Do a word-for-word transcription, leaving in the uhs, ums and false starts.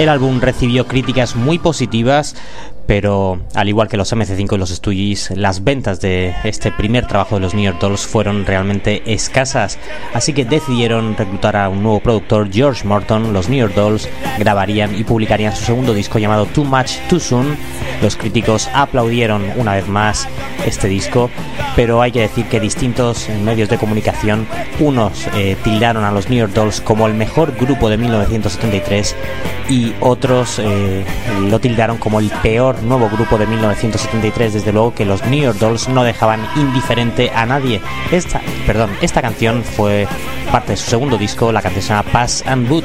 El álbum recibió críticas muy positivas, pero al igual que los eme ce cinco y los Stooges, las ventas de este primer trabajo de los New York Dolls fueron realmente escasas, así que decidieron reclutar a un nuevo productor, George Morton. Los New York Dolls grabarían y publicarían su segundo disco llamado Too Much Too Soon. Los críticos aplaudieron una vez más este disco, pero hay que decir que distintos medios de comunicación, unos eh, tildaron a los New York Dolls como el mejor grupo de mil novecientos setenta y tres y otros eh, lo tildaron como el peor nuevo grupo de mil novecientos setenta y tres. Desde luego que los New York Dolls no dejaban indiferente a nadie. Esta, perdón, esta canción fue parte de su segundo disco. La canción se llama Pass and Boot.